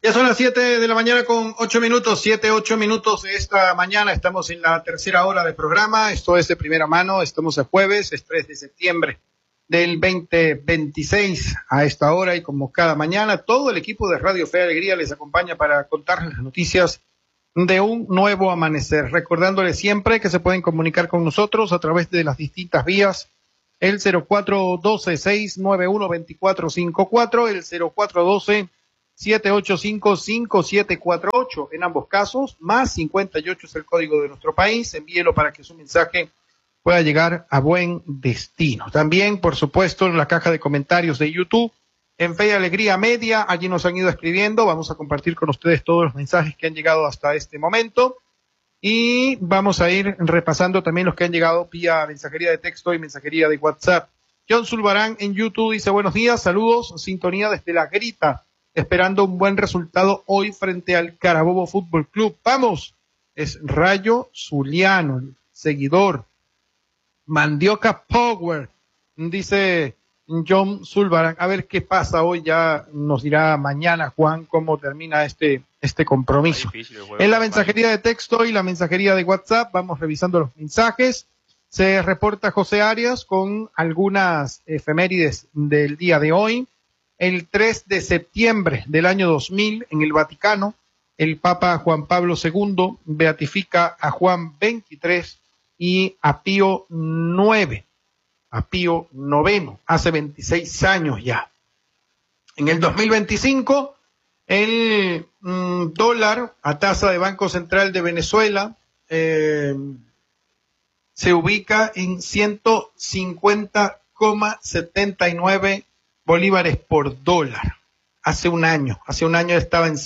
Ya son las 7 de la mañana con 8 minutos, 8 minutos de esta mañana. Estamos en la tercera hora del programa. Esto es de primera mano. Estamos el jueves, es 3 de septiembre del 2026. A esta hora y como cada mañana, todo el equipo de Radio Fe y Alegría les acompaña para contarles las noticias de un nuevo amanecer. Recordándoles siempre que se pueden comunicar con nosotros a través de las distintas vías. El 0412-691-2454, el 0412-785-5748. En ambos casos, más 58 es el código de nuestro país. Envíelo para que su mensaje pueda llegar a buen destino. También, por supuesto, en la caja de comentarios de YouTube, en Fe y Alegría Media, allí nos han ido escribiendo. Vamos a compartir con ustedes todos los mensajes que han llegado hasta este momento. Y vamos a ir repasando también los que han llegado vía mensajería de texto y mensajería de WhatsApp. John Zulbarán en YouTube dice: buenos días, saludos, sintonía desde La Grita, esperando un buen resultado hoy frente al Carabobo Fútbol Club. ¡Vamos! Es Rayo Zuliano, el seguidor. Mandioca Power, dice John Zulbarán. A ver qué pasa hoy, ya nos dirá mañana Juan cómo termina este compromiso. En la mensajería de texto y la mensajería de WhatsApp vamos revisando los mensajes. Se reporta José Arias con algunas efemérides del día de hoy. El 3 de septiembre del año 2000 en el Vaticano, el Papa Juan Pablo II beatifica a Juan XXIII y a Pío IX, a Pío IX, hace 26 años ya. En el 2025, el dólar a tasa de Banco Central de Venezuela se ubica en 150,79 bolívares por dólar. Hace un año estaba en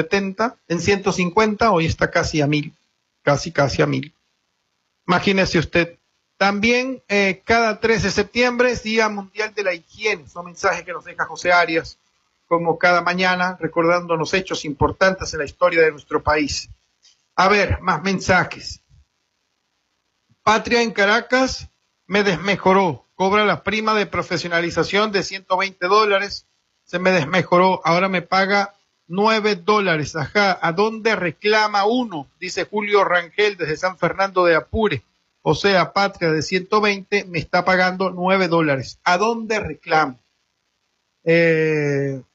150, hoy está casi a 1000, casi a 1000. Imagínese usted. También cada 3 de septiembre es Día Mundial de la Higiene. Son mensajes que nos deja José Arias, como cada mañana, recordándonos hechos importantes en la historia de nuestro país. A ver, más mensajes. Patria en Caracas me desmejoró. Cobra la prima de profesionalización de $120. Se me desmejoró. Ahora me paga $9. Ajá. ¿A dónde reclama uno? Dice Julio Rangel desde San Fernando de Apure. O sea, Patria de 120 me está pagando $9. ¿A dónde reclamo? ¿Qué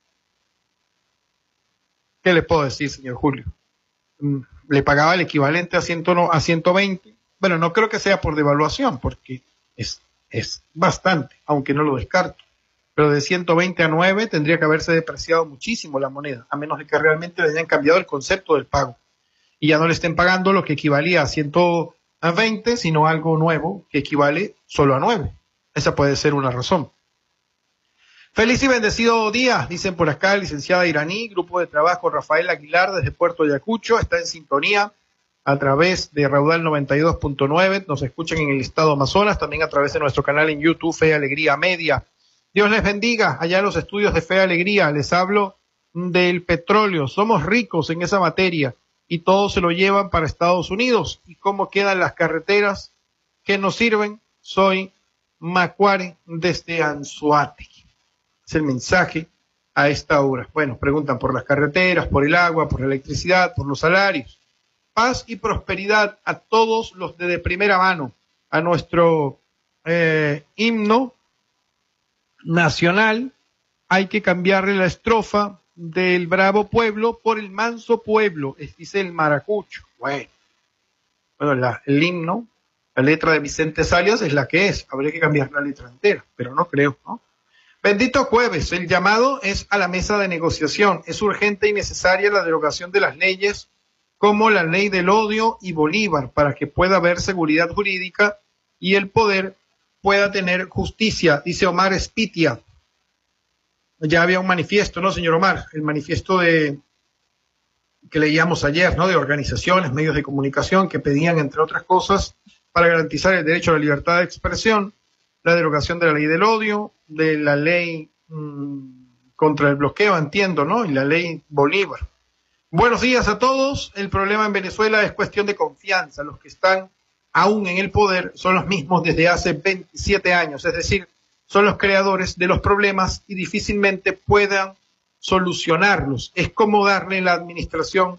le puedo decir, señor Julio? Le pagaba el equivalente a 120. Bueno, no creo que sea por devaluación, porque es bastante, aunque no lo descarto. Pero de 120 a 9 tendría que haberse depreciado muchísimo la moneda, a menos de que realmente le hayan cambiado el concepto del pago. Y ya no le estén pagando lo que equivalía a 120, sino algo nuevo que equivale solo a 9. Esa puede ser una razón. Feliz y bendecido día, dicen por acá, licenciada Iraní, grupo de trabajo Rafael Aguilar desde Puerto Ayacucho, está en sintonía a través de Raudal 92.9, nos escuchan en el estado Amazonas, también a través de nuestro canal en YouTube, Fe y Alegría Media. Dios les bendiga, allá en los estudios de Fe y Alegría, les hablo del petróleo, somos ricos en esa materia y todo se lo llevan para Estados Unidos. ¿Y cómo quedan las carreteras que nos sirven? Soy Macuare desde Anzoátegui. Es el mensaje a esta hora. Bueno, preguntan por las carreteras, por el agua, por la electricidad, por los salarios. Paz y prosperidad a todos los de primera mano, a nuestro himno nacional. Hay que cambiarle la estrofa del bravo pueblo por el manso pueblo, dice el maracucho. Bueno, el himno, la letra de Vicente Salias es la que es, habría que cambiar la letra entera, pero no creo, ¿no? Bendito jueves, el llamado es a la mesa de negociación. Es urgente y necesaria la derogación de las leyes como la ley del odio y Bolívar para que pueda haber seguridad jurídica y el poder pueda tener justicia, dice Omar Espitia. Ya había un manifiesto, ¿no, señor Omar? El manifiesto que leíamos ayer, ¿no? De organizaciones, medios de comunicación que pedían, entre otras cosas, para garantizar el derecho a la libertad de expresión, la derogación de la ley del odio, de la ley contra el bloqueo, entiendo, ¿no? Y la ley Bolívar. Buenos días a todos. El problema en Venezuela es cuestión de confianza. Los que están aún en el poder son los mismos desde hace 27 años, es decir, son los creadores de los problemas y difícilmente puedan solucionarlos. Es como darle la administración,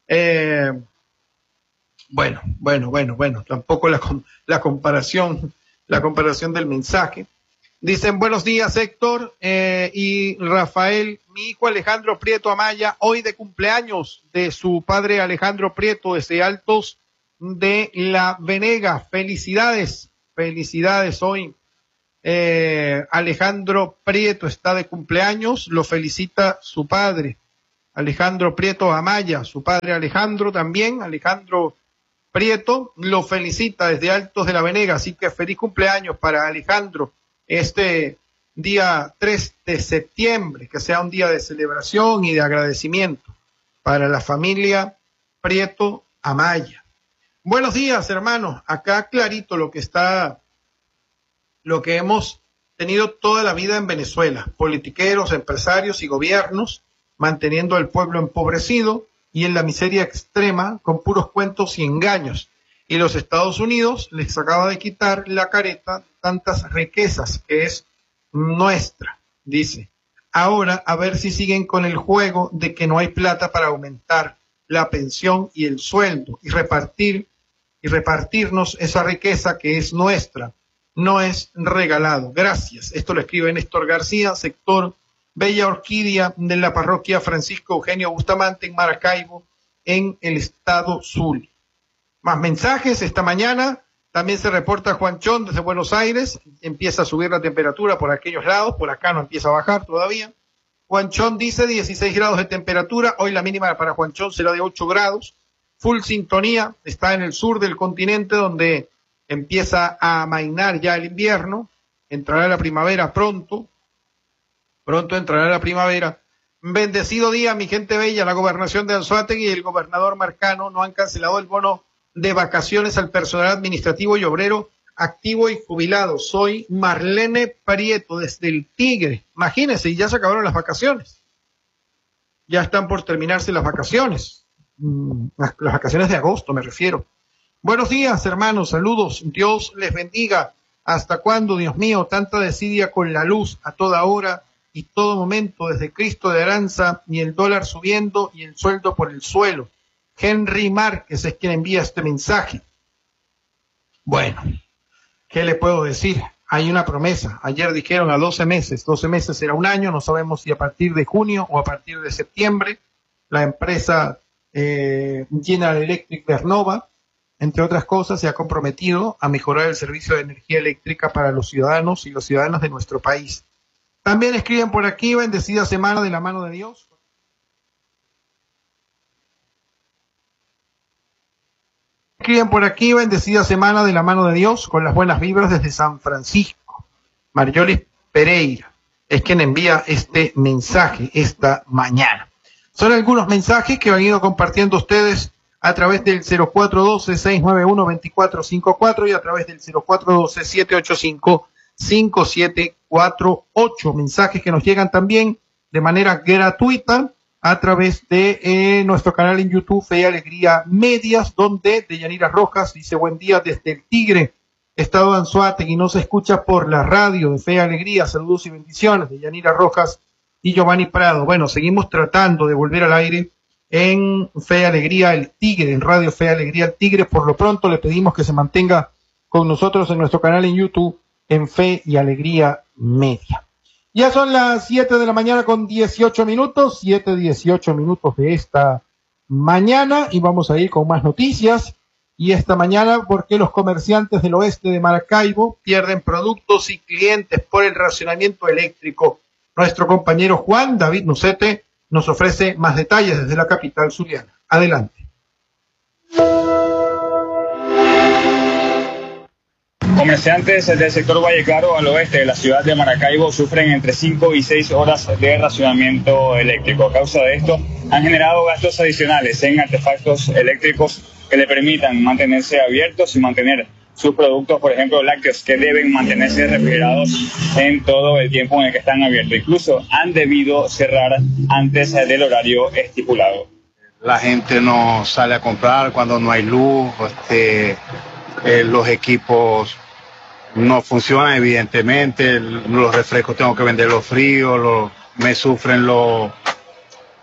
bueno, tampoco la comparación del mensaje. Dicen, buenos días, Héctor y Rafael. Mi hijo Alejandro Prieto Amaya, hoy de cumpleaños de su padre Alejandro Prieto, desde Altos de la Venega. Felicidades hoy. Alejandro Prieto está de cumpleaños, lo felicita su padre, Alejandro Prieto Amaya, su padre Alejandro también, Alejandro Prieto, lo felicita desde Altos de la Venega, así que feliz cumpleaños para Alejandro. Este día 3 de septiembre, que sea un día de celebración y de agradecimiento para la familia Prieto Amaya. Buenos días, hermanos. Acá clarito lo que hemos tenido toda la vida en Venezuela. Politiqueros, empresarios y gobiernos manteniendo al pueblo empobrecido y en la miseria extrema con puros cuentos y engaños. Y los Estados Unidos les acaba de quitar la careta, tantas riquezas que es nuestra, dice. Ahora a ver si siguen con el juego de que no hay plata para aumentar la pensión y el sueldo y repartirnos esa riqueza que es nuestra, no es regalado. Gracias. Esto lo escribe Néstor García, sector Bella Orquídea de la parroquia Francisco Eugenio Bustamante en Maracaibo, en el estado Zulia. Más mensajes esta mañana. También se reporta Juan Chón desde Buenos Aires. Empieza a subir la temperatura por aquellos lados. Por acá no empieza a bajar todavía. Juan Chón dice 16 grados de temperatura. Hoy la mínima para Juan Chón será de 8 grados. Full sintonía. Está en el sur del continente donde empieza a amainar ya el invierno. Entrará la primavera pronto. Pronto entrará la primavera. Bendecido día, mi gente bella. La gobernación de Anzoátegui y el gobernador Marcano no han cancelado el bono de vacaciones al personal administrativo y obrero activo y jubilado. Soy Marlene Prieto desde el Tigre. Imagínense, y ya se acabaron las vacaciones. Ya están por terminarse las vacaciones. Las vacaciones de agosto me refiero. Buenos días, hermanos, saludos. Dios les bendiga. ¿Hasta cuándo, Dios mío, tanta desidia con la luz a toda hora y todo momento, desde Cristo de Aranza y el dólar subiendo y el sueldo por el suelo? Henry Márquez es quien envía este mensaje. Bueno, ¿qué le puedo decir? Hay una promesa. Ayer dijeron a 12 meses. 12 meses será un año. No sabemos si a partir de junio o a partir de septiembre. La empresa General Electric Vernova, entre otras cosas, se ha comprometido a mejorar el servicio de energía eléctrica para los ciudadanos y los ciudadanas de nuestro país. También escriben por aquí, bendecida semana de la mano de Dios. Escriben por aquí, bendecida semana de la mano de Dios, con las buenas vibras desde San Francisco. Marjolis Pereira es quien envía este mensaje esta mañana. Son algunos mensajes que han ido compartiendo ustedes a través del 0412-691-2454 y a través del 0412-785-5748. Mensajes que nos llegan también de manera gratuita a través de nuestro canal en YouTube, Fe y Alegría Medias, donde Deyanira Rojas dice: buen día desde el Tigre, estado de Anzoátegui, no se escucha por la radio de Fe y Alegría. Saludos y bendiciones, Deyanira Rojas y Giovanni Prado. Bueno, seguimos tratando de volver al aire en Fe y Alegría El Tigre, en Radio Fe y Alegría El Tigre. Por lo pronto le pedimos que se mantenga con nosotros en nuestro canal en YouTube, en Fe y Alegría Media. Ya son las 7 de la mañana con 18 minutos, 7:18 minutos de esta mañana, y vamos a ir con más noticias. Y esta mañana, ¿por qué los comerciantes del oeste de Maracaibo pierden productos y clientes por el racionamiento eléctrico? Nuestro compañero Juan David Nucete nos ofrece más detalles desde la capital zuliana. Adelante. Comerciantes del sector Valle Claro al oeste de la ciudad de Maracaibo sufren entre 5 y 6 horas de racionamiento eléctrico. A causa de esto, han generado gastos adicionales en artefactos eléctricos que le permitan mantenerse abiertos y mantener sus productos, por ejemplo lácteos, que deben mantenerse refrigerados en todo el tiempo en el que están abiertos. Incluso han debido cerrar antes del horario estipulado. La gente no sale a comprar cuando no hay luz, los equipos no funcionan evidentemente, los refrescos tengo que venderlos fríos, me sufren los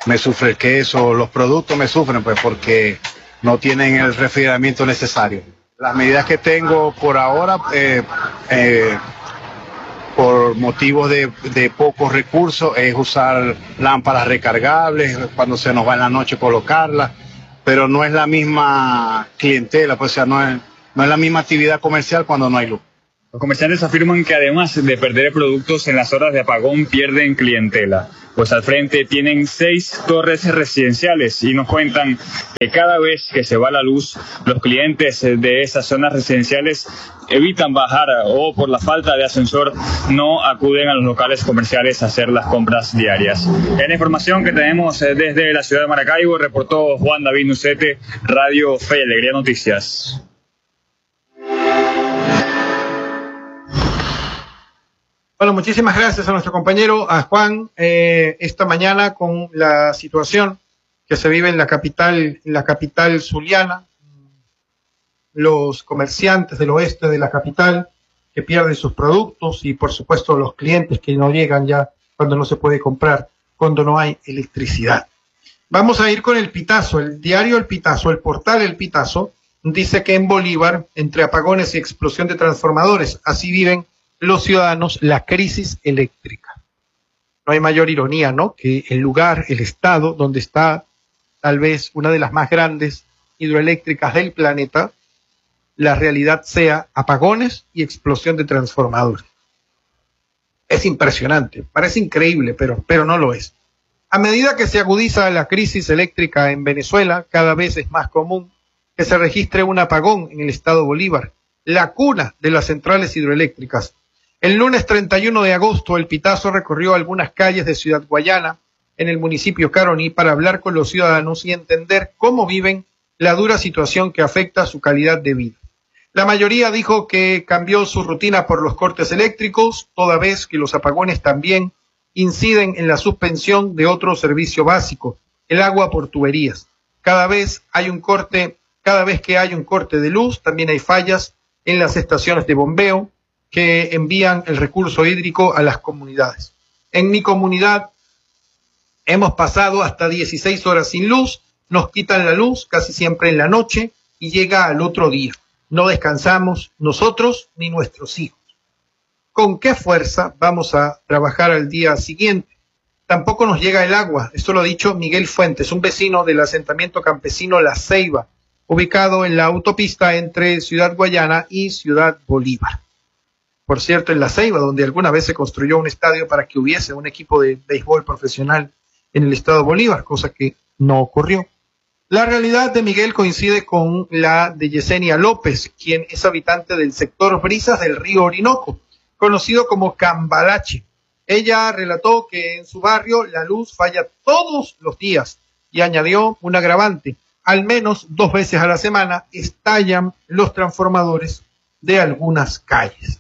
me sufre el queso, los productos me sufren pues porque no tienen el refrigeramiento necesario. Las medidas que tengo por ahora, por motivos de pocos recursos, es usar lámparas recargables, cuando se nos va en la noche colocarlas, pero no es la misma clientela, pues, o sea, no es la misma actividad comercial cuando no hay luz. Los comerciantes afirman que además de perder productos en las horas de apagón, pierden clientela, pues al frente tienen 6 torres residenciales y nos cuentan que cada vez que se va la luz, los clientes de esas zonas residenciales evitan bajar o por la falta de ascensor no acuden a los locales comerciales a hacer las compras diarias. Es la información que tenemos desde la ciudad de Maracaibo, reportó Juan David Nucete, Radio Fe y Alegría Noticias. Bueno, muchísimas gracias a nuestro compañero, a Juan, esta mañana con la situación que se vive en la capital zuliana, los comerciantes del oeste de la capital que pierden sus productos y por supuesto los clientes que no llegan ya cuando no se puede comprar, cuando no hay electricidad. Vamos a ir con El Pitazo, el diario El Pitazo, el portal El Pitazo, dice que en Bolívar, entre apagones y explosión de transformadores, así viven los ciudadanos la crisis eléctrica. No hay mayor ironía, ¿no?, que el lugar, el estado donde está tal vez una de las más grandes hidroeléctricas del planeta, la realidad sea apagones y explosión de transformadores. Es impresionante, parece increíble, pero no lo es. A medida que se agudiza la crisis eléctrica en Venezuela, cada vez es más común que se registre un apagón en el estado Bolívar, la cuna de las centrales hidroeléctricas. El lunes 31 de agosto, El Pitazo recorrió algunas calles de Ciudad Guayana, en el municipio Caroní, para hablar con los ciudadanos y entender cómo viven la dura situación que afecta a su calidad de vida. La mayoría dijo que cambió su rutina por los cortes eléctricos, toda vez que los apagones también inciden en la suspensión de otro servicio básico, el agua por tuberías. Cada vez que hay un corte de luz, también hay fallas en las estaciones de bombeo que envían el recurso hídrico a las comunidades. En mi comunidad hemos pasado hasta 16 horas sin luz, nos quitan la luz casi siempre en la noche y llega al otro día. No descansamos nosotros ni nuestros hijos. ¿Con qué fuerza vamos a trabajar al día siguiente? Tampoco nos llega el agua. Esto lo ha dicho Miguel Fuentes, un vecino del asentamiento campesino La Ceiba, ubicado en la autopista entre Ciudad Guayana y Ciudad Bolívar. Por cierto, en La Ceiba, donde alguna vez se construyó un estadio para que hubiese un equipo de béisbol profesional en el estado Bolívar, cosa que no ocurrió. La realidad de Miguel coincide con la de Yesenia López, quien es habitante del sector Brisas del río Orinoco, conocido como Cambalache. Ella relató que en su barrio la luz falla todos los días y añadió un agravante. Al menos 2 veces a la semana estallan los transformadores de algunas calles.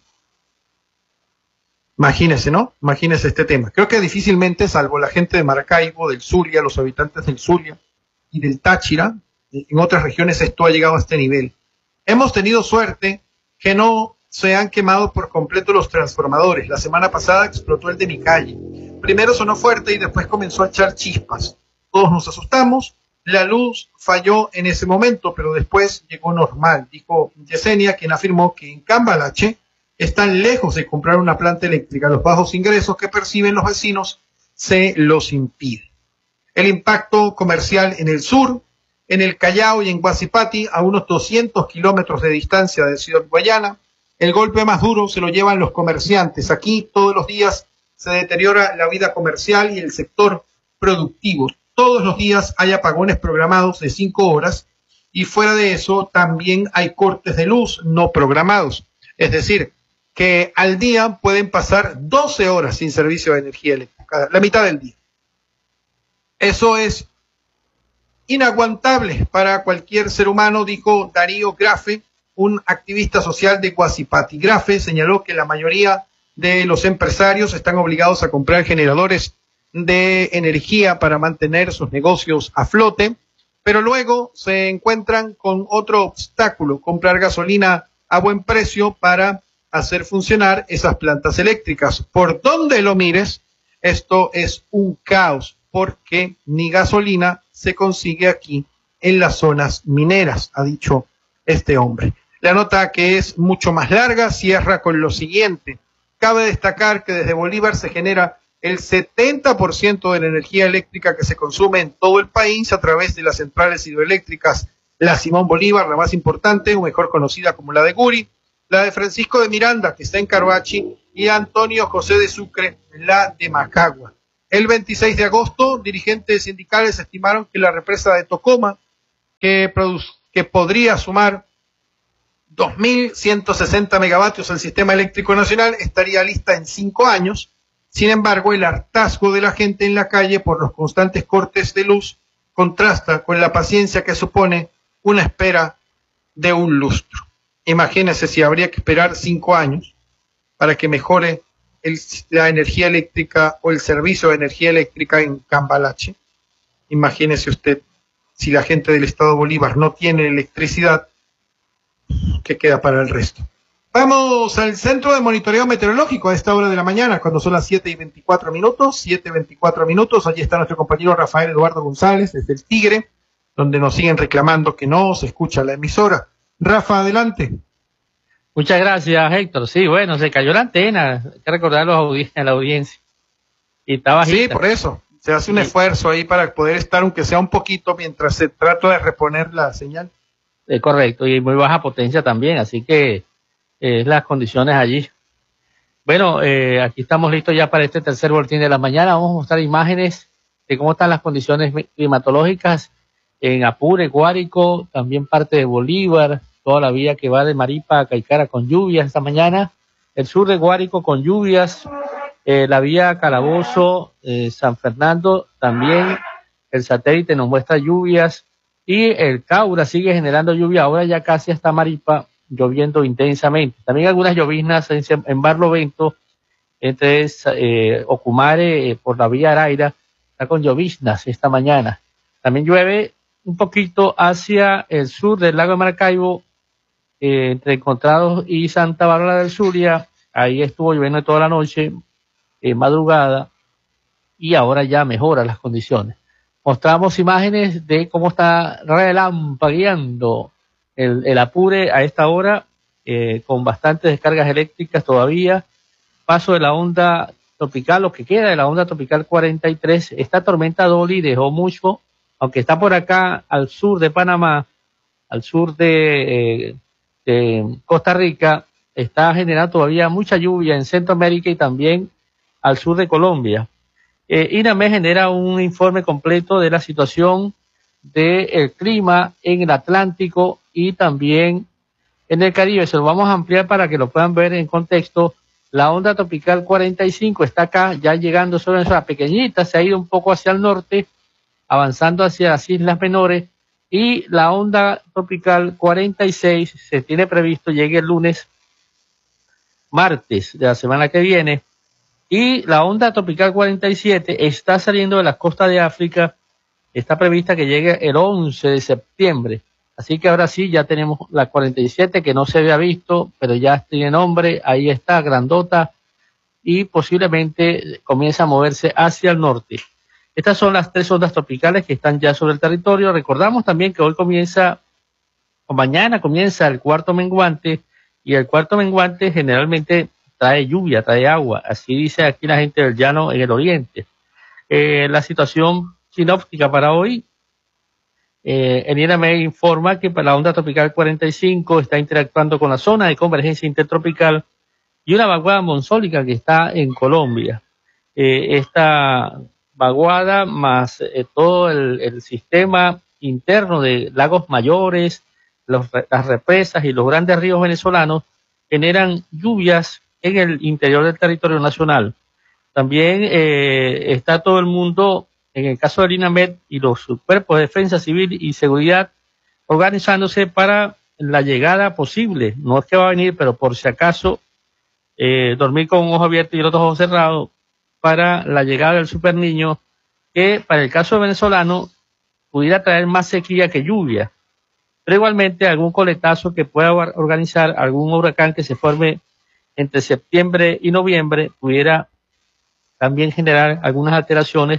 Imagínese, ¿no? Imagínese este tema. Creo que difícilmente, salvo la gente de Maracaibo, del Zulia, los habitantes del Zulia y del Táchira, en otras regiones esto ha llegado a este nivel. Hemos tenido suerte que no se han quemado por completo los transformadores. La semana pasada explotó el de mi calle. Primero sonó fuerte y después comenzó a echar chispas. Todos nos asustamos. La luz falló en ese momento, pero después llegó normal, dijo Yesenia, quien afirmó que en Cambalache están lejos de comprar una planta eléctrica. Los bajos ingresos que perciben los vecinos se los impiden. El impacto comercial en el sur, en el Callao y en Guasipati, a unos 200 kilómetros de distancia de Ciudad Guayana. El golpe más duro se lo llevan los comerciantes. Aquí todos los días se deteriora la vida comercial y el sector productivo. Todos los días hay apagones programados de 5 horas y fuera de eso también hay cortes de luz no programados. Es decir, que al día pueden pasar 12 horas sin servicio de energía eléctrica, la mitad del día. Eso es inaguantable para cualquier ser humano, dijo Darío Grafe, un activista social de Guasipati. Grafe señaló que la mayoría de los empresarios están obligados a comprar generadores de energía para mantener sus negocios a flote, pero luego se encuentran con otro obstáculo, comprar gasolina a buen precio para hacer funcionar esas plantas eléctricas. Por donde lo mires, esto es un caos. porque ni gasolina se consigue aquí en las zonas mineras, ha dicho este hombre. La nota, que es mucho más larga, cierra con lo siguiente. Cabe destacar que desde Bolívar se genera el 70% de la energía eléctrica que se consume en todo el país a través de las centrales hidroeléctricas, la Simón Bolívar, la más importante, o mejor conocida como la de Guri, la de Francisco de Miranda, que está en Carhuachi, y Antonio José de Sucre, la de Macagua. El 26 de agosto, dirigentes sindicales estimaron que la represa de Tocoma, que podría sumar 2.160 megavatios al sistema eléctrico nacional, estaría lista en 5 años. Sin embargo, el hartazgo de la gente en la calle por los constantes cortes de luz contrasta con la paciencia que supone una espera de un lustro. Imagínense si habría que esperar 5 años para que mejore la energía eléctrica o el servicio de energía eléctrica en Cambalache. Imagínese usted, si la gente del estado Bolívar no tiene electricidad, ¿qué queda para el resto? Vamos al centro de monitoreo meteorológico a esta hora de la mañana, cuando son las 7:24 minutos, 7:24 minutos. Allí está nuestro compañero Rafael Eduardo González, desde el Tigre, donde nos siguen reclamando que no se escucha la emisora. Rafa, adelante. Muchas gracias, Héctor. Sí, bueno, se cayó la antena, hay que recordar a la audiencia. Y está bajita. Sí, por eso. Se hace un esfuerzo ahí para poder estar, aunque sea un poquito, mientras se trata de reponer la señal. Correcto, y muy baja potencia también, así que las condiciones allí. Bueno, aquí estamos listos ya para este tercer boletín de la mañana. Vamos a mostrar imágenes de cómo están las condiciones climatológicas en Apure, Guárico, también parte de Bolívar, toda la vía que va de Maripa a Caicara con lluvias esta mañana, el sur de Guárico con lluvias, la vía Calabozo, San Fernando también, el satélite nos muestra lluvias, y el Caura sigue generando lluvia, ahora ya casi hasta Maripa, lloviendo intensamente. También algunas lloviznas en Barlovento, entre Ocumare, por la vía Araira, está con lloviznas esta mañana. También llueve un poquito hacia el sur del lago de Maracaibo, entre Encontrados y Santa Bárbara del Zulia, ahí estuvo lloviendo toda la noche, madrugada, y ahora ya mejora las condiciones. Mostramos imágenes de cómo está relampagueando el Apure a esta hora, con bastantes descargas eléctricas todavía. Paso de la onda tropical, lo que queda de la onda tropical 43. Esta tormenta Dolly dejó mucho, aunque está por acá al sur de Panamá, al sur de Costa Rica, está generando todavía mucha lluvia en Centroamérica y también al sur de Colombia. INAME genera un informe completo de la situación del clima en el Atlántico y también en el Caribe. Se lo vamos a ampliar para que lo puedan ver en contexto. La onda tropical 45 está acá, ya llegando sobre esa pequeñita, se ha ido un poco hacia el norte, avanzando hacia las Islas Menores, y la onda tropical 46 se tiene previsto llegue el martes de la semana que viene. Y la onda tropical 47 está saliendo de las costas de África, está prevista que llegue el 11 de septiembre. Así que ahora sí, ya tenemos la 47 que no se había visto, pero ya tiene nombre, ahí está, grandota, y posiblemente comienza a moverse hacia el norte. Estas son las 3 ondas tropicales que están ya sobre el territorio. Recordamos también que hoy mañana comienza el cuarto menguante, y el cuarto menguante generalmente trae lluvia, trae agua, así dice aquí la gente del llano en el oriente. La situación sinóptica para hoy, el INAME informa que para la onda tropical 45 está interactuando con la zona de convergencia intertropical y una vaguada monzónica que está en Colombia. Esta vaguada más todo el sistema interno de lagos mayores, las represas y los grandes ríos venezolanos generan lluvias en el interior del territorio nacional. También está todo el mundo, en el caso del INAMED y los cuerpos de defensa civil y seguridad, organizándose para la llegada posible. No es que va a venir, pero por si acaso, dormir con un ojo abierto y el otro ojo cerrado, para la llegada del super niño, que para el caso venezolano pudiera traer más sequía que lluvia. Pero igualmente algún coletazo que pueda organizar, algún huracán que se forme entre septiembre y noviembre, pudiera también generar algunas alteraciones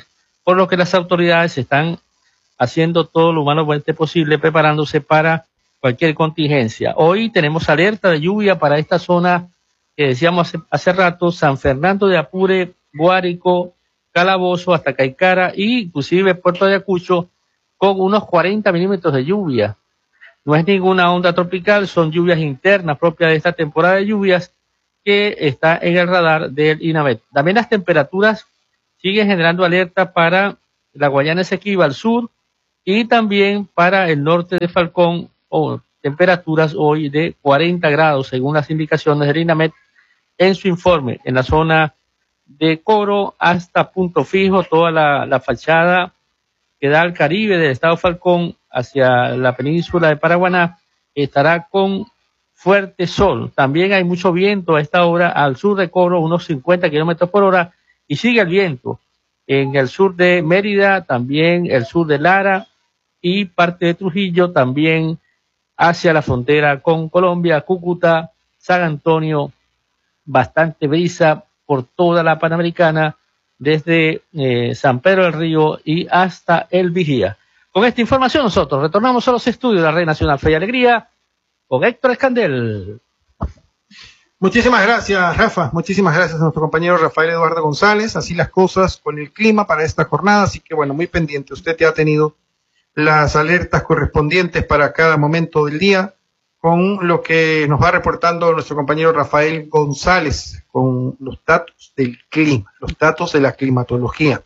por lo que las autoridades están haciendo todo lo humanamente posible, preparándose para cualquier contingencia. Hoy tenemos alerta de lluvia para esta zona que decíamos hace rato, San Fernando de Apure, Guárico, Calabozo, hasta Caicara, e inclusive Puerto Ayacucho, con unos 40 milímetros de lluvia. No es ninguna onda tropical, son lluvias internas propias de esta temporada de lluvias que está en el radar del INAMET. También las temperaturas siguen generando alerta para la Guayana Esequiba al sur y también para el norte de Falcón, o temperaturas hoy de 40 grados según las indicaciones del INAMET en su informe. En la zona de Coro hasta Punto Fijo, toda la fachada que da al Caribe del estado Falcón hacia la península de Paraguaná estará con fuerte sol. También hay mucho viento a esta hora al sur de Coro, unos 50 kilómetros por hora, y sigue el viento en el sur de Mérida, también el sur de Lara y parte de Trujillo, también hacia la frontera con Colombia, Cúcuta, San Antonio, bastante brisa por toda la Panamericana, desde San Pedro del Río y hasta El Vigía. Con esta información nosotros retornamos a los estudios de la Red Nacional Fe y Alegría con Héctor Escandel. Muchísimas gracias, Rafa. Muchísimas gracias a nuestro compañero Rafael Eduardo González. Así las cosas con el clima para esta jornada. Así que bueno, muy pendiente. Usted ya ha tenido las alertas correspondientes para cada momento del día con lo que nos va reportando nuestro compañero Rafael González con los datos del clima, los datos de la climatología.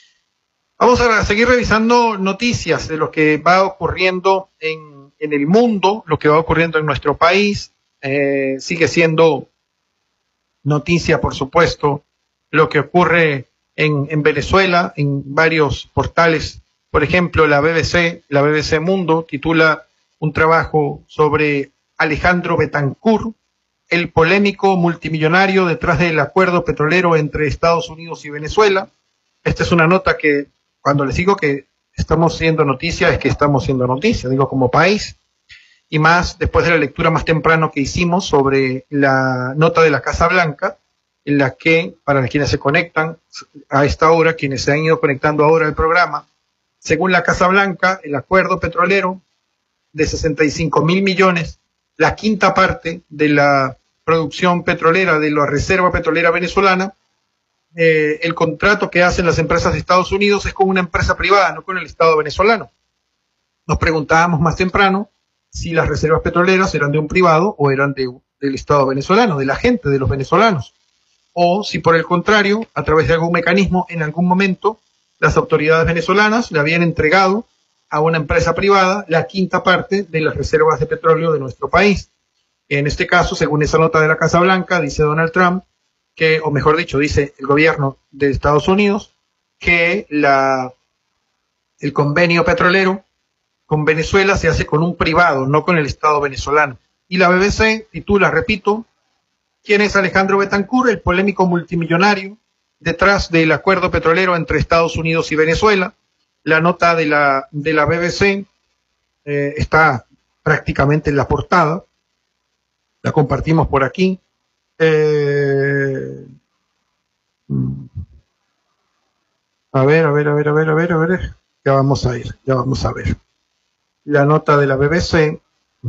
Vamos a seguir revisando noticias de lo que va ocurriendo en el mundo, lo que va ocurriendo en nuestro país. Sigue siendo noticia, por supuesto, lo que ocurre en Venezuela, en varios portales. Por ejemplo, la BBC Mundo titula un trabajo sobre Alejandro Betancourt, el polémico multimillonario detrás del acuerdo petrolero entre Estados Unidos y Venezuela. Esta es una nota que, cuando les digo que estamos siendo noticia, es que estamos siendo noticia, digo como país. Y más después de la lectura más temprano que hicimos sobre la nota de la Casa Blanca, en la que, para quienes se conectan a esta hora, quienes se han ido conectando ahora al programa, según la Casa Blanca, el acuerdo petrolero de 65.000 millones, la quinta parte de la producción petrolera, de la reserva petrolera venezolana, el contrato que hacen las empresas de Estados Unidos es con una empresa privada, no con el Estado venezolano. Nos preguntábamos más temprano si las reservas petroleras eran de un privado o eran del Estado venezolano, de la gente, de los venezolanos, o si por el contrario, a través de algún mecanismo, en algún momento, las autoridades venezolanas le habían entregado a una empresa privada la quinta parte de las reservas de petróleo de nuestro país. En este caso, según esa nota de la Casa Blanca, dice Donald Trump, que, o mejor dicho, dice el gobierno de Estados Unidos, que el convenio petrolero con Venezuela se hace con un privado, no con el Estado venezolano. Y la BBC titula, repito, ¿quién es Alejandro Betancourt, el polémico multimillonario detrás del acuerdo petrolero entre Estados Unidos y Venezuela? La nota de la BBC está prácticamente en la portada. La compartimos por aquí. A ver. Ya vamos a ver. La nota de la BBC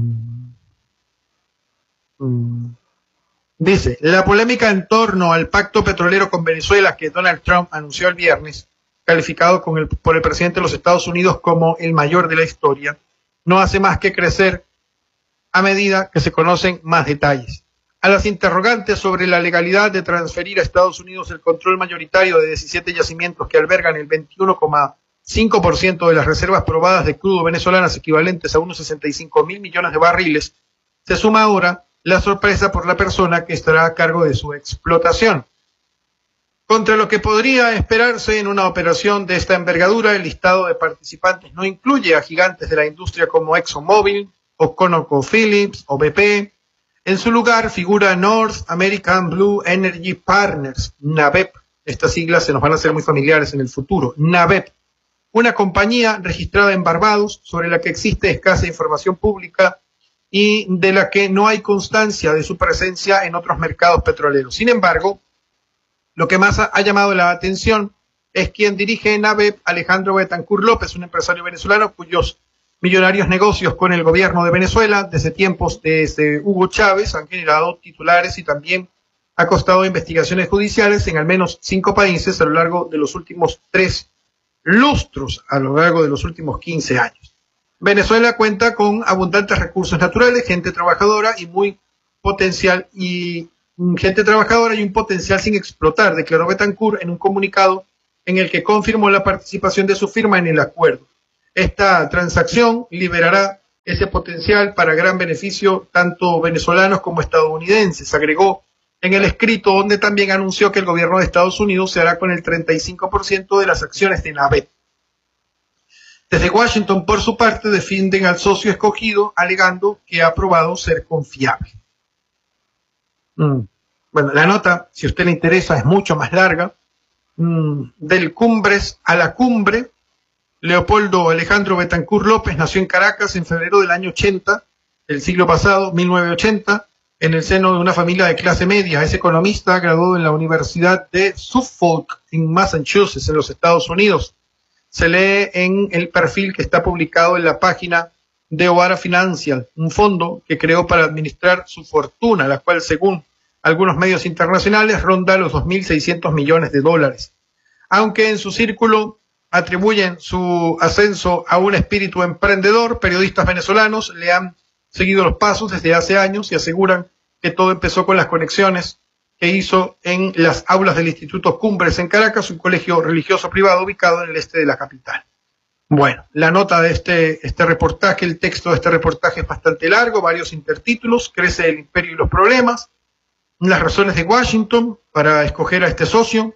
dice, la polémica en torno al pacto petrolero con Venezuela que Donald Trump anunció el viernes, calificado por el presidente de los Estados Unidos como el mayor de la historia, no hace más que crecer a medida que se conocen más detalles. A las interrogantes sobre la legalidad de transferir a Estados Unidos el control mayoritario de 17 yacimientos que albergan el 21,5% de las reservas probadas de crudo venezolanas, equivalentes a unos 65.000 millones de barriles, se suma ahora la sorpresa por la persona que estará a cargo de su explotación. Contra lo que podría esperarse en una operación de esta envergadura, el listado de participantes no incluye a gigantes de la industria como ExxonMobil, o ConocoPhillips, o BP. En su lugar figura North American Blue Energy Partners, NABEP. Estas siglas se nos van a hacer muy familiares en el futuro. NABEP, una compañía registrada en Barbados sobre la que existe escasa información pública y de la que no hay constancia de su presencia en otros mercados petroleros. Sin embargo, lo que más ha llamado la atención es quien dirige en ABEP, Alejandro Betancur López, un empresario venezolano cuyos millonarios negocios con el gobierno de Venezuela desde tiempos de Hugo Chávez han generado titulares y también ha costado investigaciones judiciales en al menos 5 países a lo largo de los últimos 3 lustros, a lo largo de los últimos 15 años. Venezuela cuenta con abundantes recursos naturales, gente trabajadora y gente trabajadora y un potencial sin explotar, declaró Betancur en un comunicado en el que confirmó la participación de su firma en el acuerdo. Esta transacción liberará ese potencial para gran beneficio tanto venezolanos como estadounidenses, agregó en el escrito, donde también anunció que el gobierno de Estados Unidos se hará con el 35% de las acciones de NABEP. Desde Washington, por su parte, defienden al socio escogido, alegando que ha probado ser confiable. Bueno, la nota, si a usted le interesa, es mucho más larga. Del Cumbres a la Cumbre, Leopoldo Alejandro Betancur López nació en Caracas en febrero del año 80, del siglo pasado, 1980, en el seno de una familia de clase media. Es economista, graduado en la Universidad de Suffolk, en Massachusetts, en los Estados Unidos. Se lee en el perfil que está publicado en la página de Oara Financial, un fondo que creó para administrar su fortuna, la cual, según algunos medios internacionales, ronda los $2.600 millones. Aunque en su círculo atribuyen su ascenso a un espíritu emprendedor, periodistas venezolanos le han seguido los pasos desde hace años y aseguran que todo empezó con las conexiones que hizo en las aulas del Instituto Cumbres en Caracas, un colegio religioso privado ubicado en el este de la capital. Bueno, la nota de este reportaje, el texto de este reportaje es bastante largo, varios intertítulos: crece el imperio y los problemas, las razones de Washington para escoger a este socio,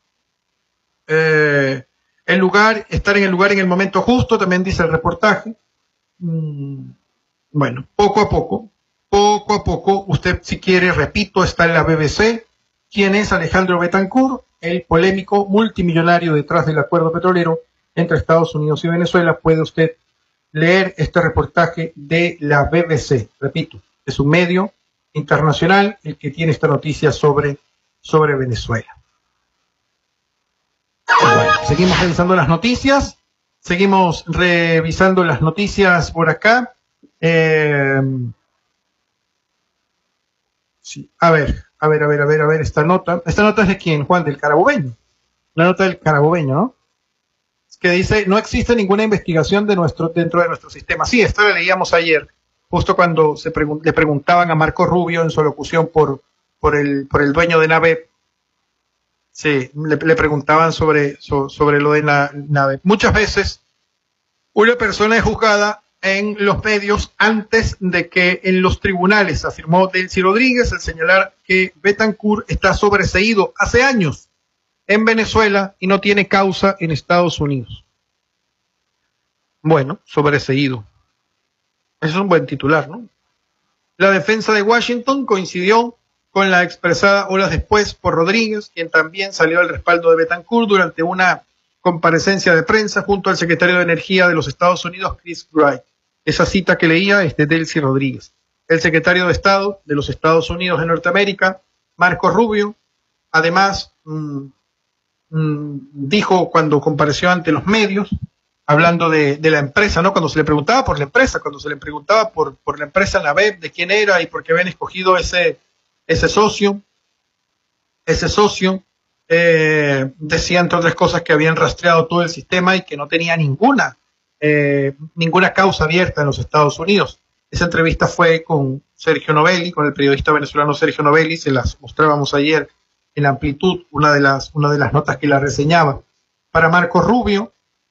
estar en el lugar en el momento justo, también dice el reportaje. Bueno, poco a poco, usted si quiere, repito, está en la BBC. ¿Quién es Alejandro Betancur? El polémico multimillonario detrás del acuerdo petrolero entre Estados Unidos y Venezuela. Puede usted leer este reportaje de la BBC. Repito, es un medio internacional el que tiene esta noticia sobre Venezuela. Bueno, seguimos revisando las noticias por acá. Sí, a ver, esta nota es de quién, Juan, del Carabobeño. La nota del Carabobeño, ¿no? Es que dice, no existe ninguna investigación dentro de nuestro sistema. Sí, esto lo leíamos ayer, justo cuando le preguntaban a Marco Rubio en su locución por el dueño de NABEP. Sí, le preguntaban sobre lo de la NABEP. Muchas veces una persona es juzgada en los medios antes de que en los tribunales, afirmó Delcy Rodríguez al señalar que Betancur está sobreseído hace años en Venezuela y no tiene causa en Estados Unidos. Bueno, sobreseído. Eso es un buen titular, ¿no? La defensa de Washington coincidió con la expresada horas después por Rodríguez, quien también salió al respaldo de Betancur durante una comparecencia de prensa junto al secretario de Energía de los Estados Unidos, Chris Wright. Esa cita que leía es de Delcy Rodríguez. El secretario de Estado de los Estados Unidos de Norteamérica, Marco Rubio, además dijo cuando compareció ante los medios, hablando de la empresa, ¿no? Cuando se le preguntaba por la empresa, por la empresa NABEP, de quién era y por qué habían escogido ese socio, decía, entre otras cosas, que habían rastreado todo el sistema y que no tenía ninguna causa abierta en los Estados Unidos. Esa entrevista fue con Sergio Novelli, con el periodista venezolano Sergio Novelli, se las mostrábamos ayer en Amplitud, una de las notas que la reseñaba. Para Marco Rubio,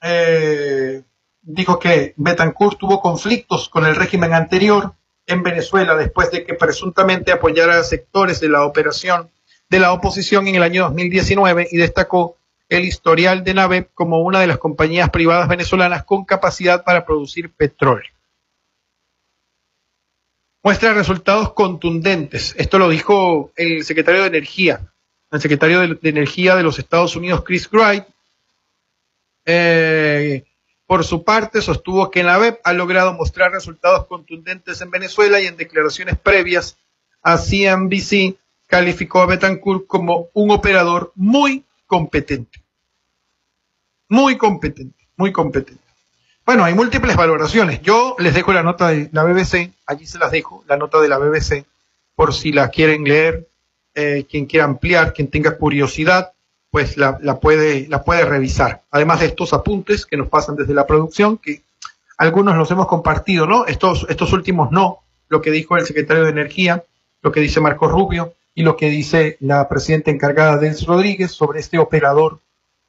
dijo que Betancur tuvo conflictos con el régimen anterior en Venezuela después de que presuntamente apoyara a sectores de la oposición en el año 2019 y destacó el historial de NABEP como una de las compañías privadas venezolanas con capacidad para producir petróleo. Muestra resultados contundentes. Esto lo dijo el secretario de Energía de los Estados Unidos, Chris Wright. Por su parte, sostuvo que NABEP ha logrado mostrar resultados contundentes en Venezuela y en declaraciones previas a CNBC calificó a Betancur como un operador muy competente. muy competente, muy competente. Bueno, hay múltiples valoraciones. Yo les dejo la nota de la BBC, allí se las dejo, la nota de la BBC, por si la quieren leer, quien quiera ampliar, quien tenga curiosidad, pues la puede revisar. Además de estos apuntes que nos pasan desde la producción, que algunos los hemos compartido, ¿no? Estos últimos no, lo que dijo el secretario de Energía, lo que dice Marco Rubio y lo que dice la presidenta encargada Delcy Rodríguez sobre este operador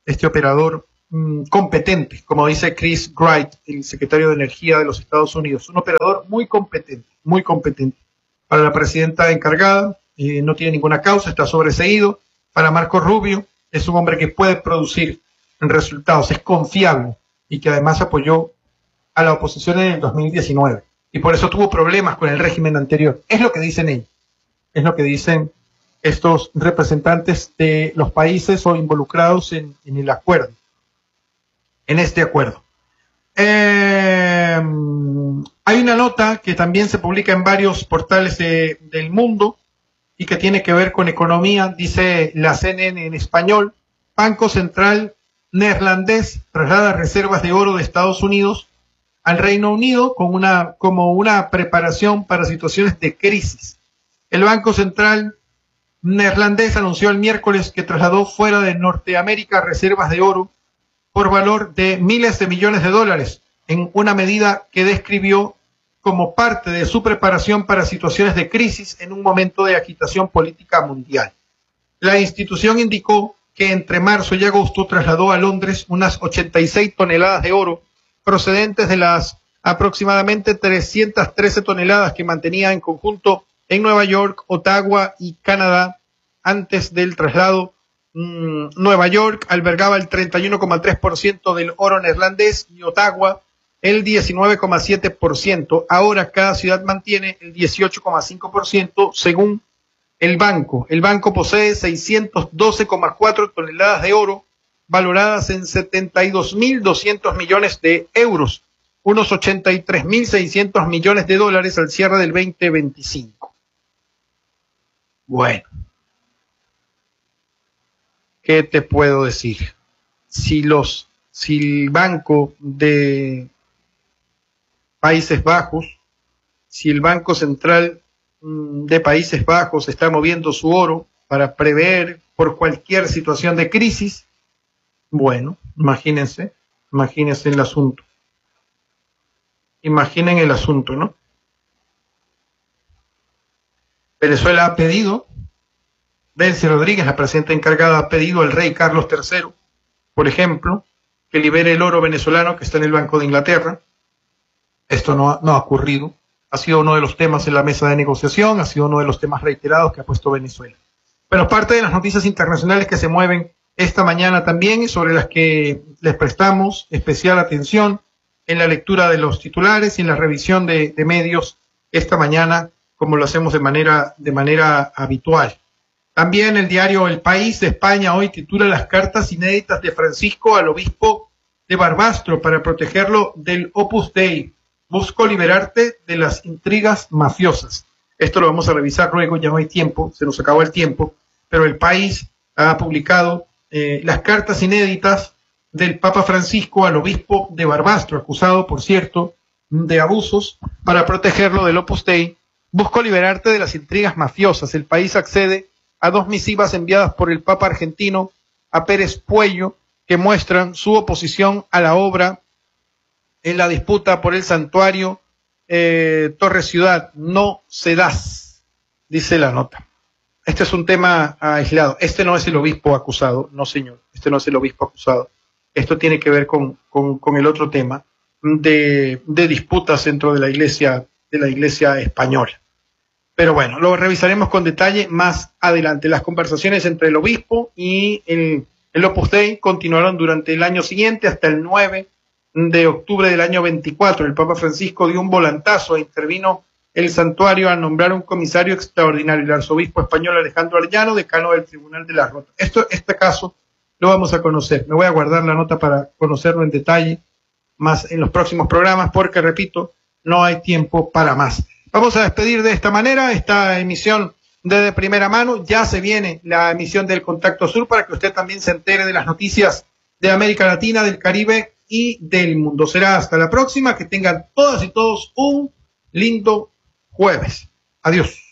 competente, como dice Chris Wright, el secretario de Energía de los Estados Unidos, un operador muy competente, muy competente. Para la presidenta encargada, no tiene ninguna causa, está sobreseído. Para Marco Rubio, es un hombre que puede producir resultados, es confiable y que además apoyó a la oposición en el 2019 y por eso tuvo problemas con el régimen anterior. Es lo que dicen ellos, es lo que dicen estos representantes de los países o involucrados en el acuerdo, en este acuerdo. Hay una nota que también se publica en varios portales del mundo y que tiene que ver con economía, dice la CNN en español. Banco Central neerlandés traslada reservas de oro de Estados Unidos al Reino Unido como una preparación para situaciones de crisis. El Banco Central neerlandés anunció el miércoles que trasladó fuera de Norteamérica reservas de oro por valor de miles de millones de dólares, en una medida que describió como parte de su preparación para situaciones de crisis en un momento de agitación política mundial. La institución indicó que entre marzo y agosto trasladó a Londres unas 86 toneladas de oro procedentes de las aproximadamente 313 toneladas que mantenía en conjunto en Nueva York, Ottawa y Canadá. Antes del traslado, Nueva York albergaba el 31,3% del oro neerlandés y Ottawa el 19,7%. Ahora cada ciudad mantiene el 18,5% según el banco. El banco posee 612,4 toneladas de oro valoradas en 72.200 millones de euros, unos 83.600 millones de dólares al cierre del 2025. Bueno, ¿qué te puedo decir? Si el Banco de Países Bajos, si el Banco Central de Países Bajos está moviendo su oro para prever por cualquier situación de crisis, bueno, imagínense el asunto. Imaginen el asunto, ¿no? Venezuela ha pedido, Delcy Rodríguez, la presidenta encargada, ha pedido al rey Carlos III, por ejemplo, que libere el oro venezolano que está en el Banco de Inglaterra. Esto no ha ocurrido. Ha sido uno de los temas en la mesa de negociación, ha sido uno de los temas reiterados que ha puesto Venezuela. Pero parte de las noticias internacionales que se mueven esta mañana también y sobre las que les prestamos especial atención en la lectura de los titulares y en la revisión de medios esta mañana, como lo hacemos de manera habitual. También el diario El País de España hoy titula las cartas inéditas de Francisco al obispo de Barbastro para protegerlo del Opus Dei. Busco liberarte de las intrigas mafiosas. Esto lo vamos a revisar luego, ya no hay tiempo, se nos acabó el tiempo, pero El País ha publicado las cartas inéditas del Papa Francisco al obispo de Barbastro, acusado, por cierto, de abusos, para protegerlo del Opus Dei. Busco liberarte de las intrigas mafiosas. El País accede a 2 misivas enviadas por el Papa argentino a Pérez Puello, que muestran su oposición a la obra en la disputa por el santuario Torre Ciudad. No cedás, dice la nota. Este es un tema aislado. Este no es el obispo acusado, no señor. Este no es el obispo acusado. Esto tiene que ver con el otro tema de disputas dentro de la iglesia española. Pero bueno, lo revisaremos con detalle más adelante. Las conversaciones entre el obispo y el Opus Dei continuaron durante el año siguiente hasta el 9 de octubre del año 24. El Papa Francisco dio un volantazo e intervino el santuario a nombrar un comisario extraordinario, el arzobispo español Alejandro Arellano, decano del Tribunal de la Rota. Este caso lo vamos a conocer. Me voy a guardar la nota para conocerlo en detalle más en los próximos programas, porque, repito, no hay tiempo para más. Vamos a despedir de esta manera esta emisión de primera mano. Ya se viene la emisión del Contacto Sur para que usted también se entere de las noticias de América Latina, del Caribe y del mundo. Será hasta la próxima. Que tengan todas y todos un lindo jueves. Adiós.